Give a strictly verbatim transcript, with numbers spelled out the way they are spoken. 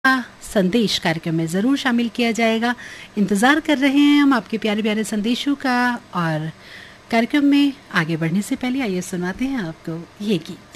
का संदेश कार्यक्रम में ज़रूर शामिल किया जाएगा। इंतज़ार कर रहे हैं हम आपके प्यारे प्यारे संदेशों का। और कार्यक्रम में आगे बढ़ने से पहले आइए सुनाते हैं आपको ये गीत।